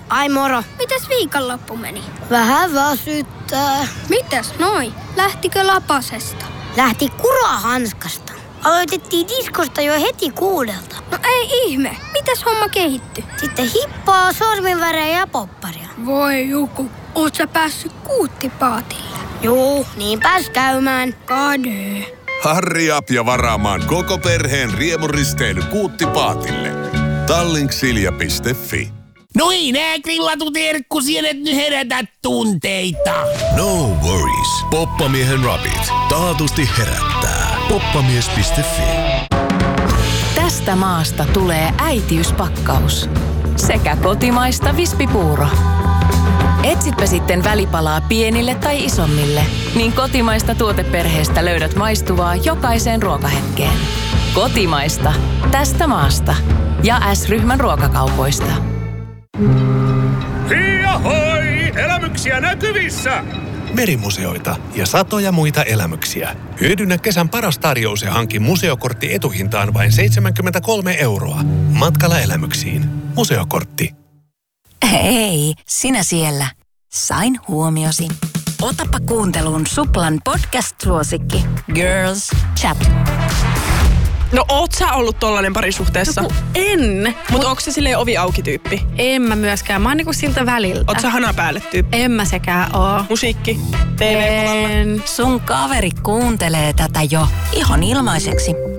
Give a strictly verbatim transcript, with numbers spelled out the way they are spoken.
Ai moro. Mitäs viikonloppu meni? Vähän väsyttää. Mitäs noi? Lähtikö lapasesta? Lähti kurahanskasta. Aloitettiin diskosta jo heti kuudelta. No ei ihme. Mitäs homma kehittyi? Sitten hippaa, sorminvärejä ja popparia. Voi joku, oot sä päässyt kuuttipaatille? Juu, niin pääs käymään. Kade. Harri up ja varaamaan koko perheen riemuristeily Kuuttipaatille. Tallink-silja piste fi. Noi nää grillatut herkkusienet nyt herätä tunteita. No worries. Poppamiehen rapit. Taatusti herättää. poppamies piste fi. Tästä maasta tulee äitiyspakkaus. Sekä kotimaista vispipuuro. Etsitpä sitten välipalaa pienille tai isommille, niin kotimaista tuoteperheestä löydät maistuvaa jokaiseen ruokahetkeen. Kotimaista. Tästä maasta. Ja S-ryhmän ruokakaupoista. Hiahoi! Elämyksiä näkyvissä! Merimuseoita ja satoja muita elämyksiä. Hyödynnä kesän paras tarjous ja hanki museokortti etuhintaan vain seitsemänkymmentäkolme euroa. Matkalla elämyksiin. Museokortti. Hei, sinä siellä. Sain huomiosi. Otapa kuunteluun Suplan podcast-suosikki Girls Chat. No oot sä ollut tollanen parisuhteessa? No, en. Mut onko se silleen ovi auki tyyppi? En mä myöskään. Mä oon niinku siltä väliltä. Oot sä hana päälle tyyppi? En mä sekään oo. Musiikki? T V-kuvalla? Sun kaveri kuuntelee tätä jo ihan ilmaiseksi.